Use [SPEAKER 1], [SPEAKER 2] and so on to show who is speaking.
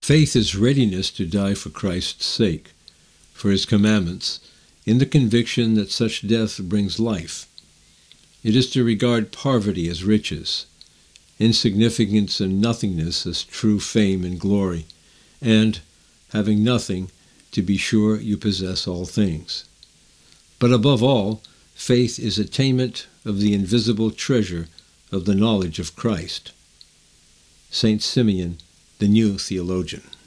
[SPEAKER 1] Faith is readiness to die for Christ's sake, for his commandments, in the conviction that such death brings life. It is to regard poverty as riches, insignificance and nothingness as true fame and glory, and, having nothing, to be sure you possess all things. But above all, faith is attainment of the invisible treasure of the knowledge of Christ. St. Simeon, the New Theologian.